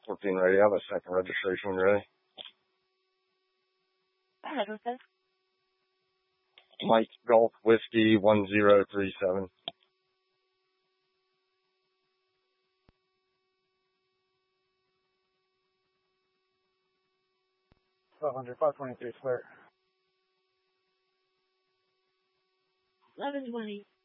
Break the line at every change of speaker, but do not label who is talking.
14 ready. I have a second registration when you're ready.
Go ahead, what's this?
Mike Golf Whiskey 1037. $523 clear.
1120.